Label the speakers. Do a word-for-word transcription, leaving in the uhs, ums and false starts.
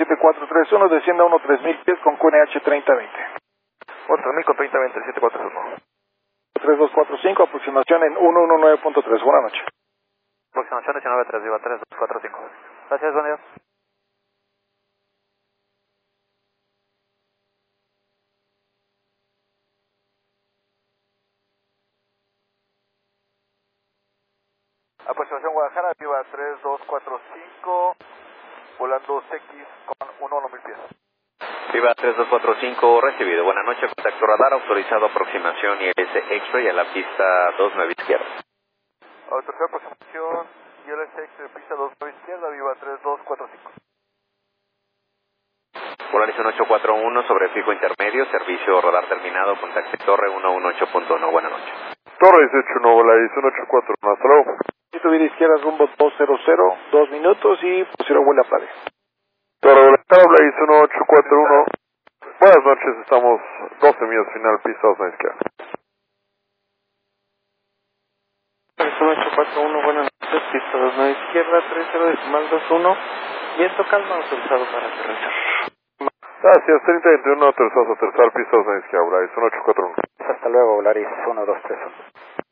Speaker 1: siete cuatro tres uno, descienda uno tres mil pies con Q N H treinta veinte.
Speaker 2: cuatro mil con treinta veinte, siete cuatro uno.
Speaker 1: tres dos cuatro cinco, aproximación en ciento diecinueve punto tres. Buenas noches.
Speaker 2: Aproximación diecinueve tres, Viva tres dos cuatro cinco. Gracias, buen día. Aproximación Guadalajara, Viva tres dos cuatro cinco, volando X con uno mil pies.
Speaker 3: Viva tres dos cuatro cinco, recibido. Buenas noches, contacto radar, autorizado aproximación I L S X-Ray a la pista dos nueve izquierda.
Speaker 2: Autorizado aproximación I L S X-Ray, pista dos nueve izquierda, Viva tres dos cuatro cinco.
Speaker 3: Polaris uno ocho cuatro uno sobre fijo intermedio, servicio radar terminado, contacto torre uno uno ocho punto uno, buenas noches.
Speaker 2: Torre dieciocho uno, Polaris uno ocho cuatro uno, hasta luego.
Speaker 1: Subir izquierda rumbo doscientos, dos minutos y pusieron vuela playa.
Speaker 2: Torre Guadalajara, Polaris uno ocho cuatro uno. Buenas noches, estamos doce millas final, pista dos nueve izquierda.
Speaker 4: uno ocho cuatro uno, buenas noches, pista dos nueve izquierda, tres cero decimal dos uno, viento calma, autorizado para aterrizar.
Speaker 2: Gracias, treinta veintiuno, autorizado a aterrizar, pista dos nueve izquierda, Polaris uno ocho cuatro uno.
Speaker 5: Hasta luego, Polaris uno dos tres uno.